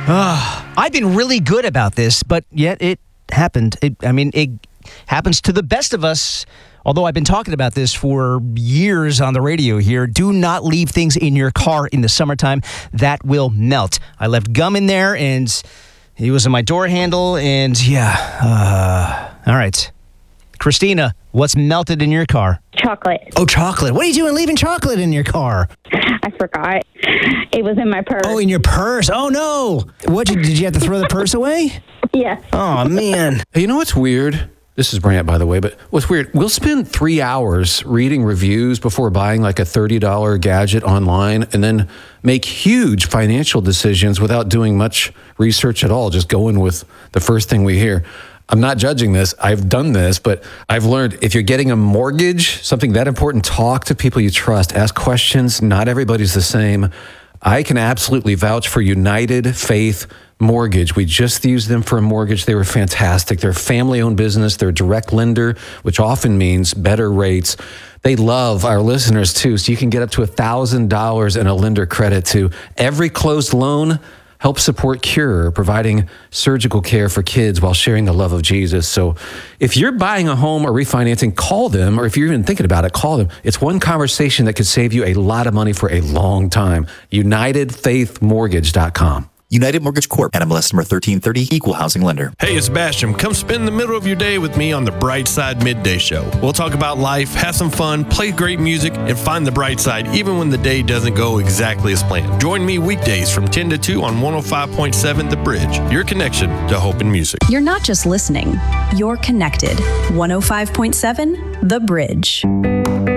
I've been really good about this, but yet it happened. It happens to the best of us. Although I've been talking about this for years on the radio here, do not leave things in your car in the summertime. That will melt. I left gum in there, and it was on my door handle, and all right. Christina, what's melted in your car? Chocolate. Oh, chocolate. What are you doing leaving chocolate in your car? I forgot. It was in my purse. Oh, in your purse. Oh, no. Did you have to throw the purse away? Yes. Oh, man. Hey, you know what's weird? This is Brant, by the way, but what's weird, we'll spend 3 hours reading reviews before buying like a $30 gadget online and then make huge financial decisions without doing much research at all, just going with the first thing we hear. I'm not judging this. I've done this, but I've learned if you're getting a mortgage, something that important, talk to people you trust, ask questions. Not everybody's the same. I can absolutely vouch for United Faith Mortgage. We just used them for a mortgage. They were fantastic. They're a family-owned business. They're a direct lender, which often means better rates. They love our listeners, too, so you can get up to $1,000 in a lender credit to every closed loan. Help support Cure, providing surgical care for kids while sharing the love of Jesus. So if you're buying a home or refinancing, call them, or if you're even thinking about it, call them. It's one conversation that could save you a lot of money for a long time. UnitedFaithMortgage.com. United Mortgage Corp. NMLS number 1330, Equal Housing Lender. Hey, it's Basham. Come spend the middle of your day with me on the Bright Side Midday Show. We'll talk about life, have some fun, play great music, and find the bright side even when the day doesn't go exactly as planned. Join me weekdays from 10 to 2 on 105.7 The Bridge, your connection to hope and music. You're not just listening, you're connected. 105.7 The Bridge.